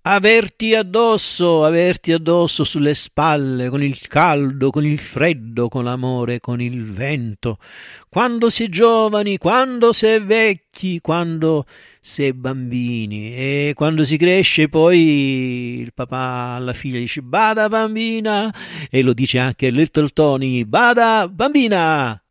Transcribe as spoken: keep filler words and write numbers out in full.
Averti addosso, averti addosso sulle spalle, con il caldo, con il freddo, con l'amore, con il vento. Quando si è giovani, quando si è vecchi, quando si è bambini. E quando si cresce poi il papà alla figlia dice bada bambina, e lo dice anche Little Tony, bada bambina.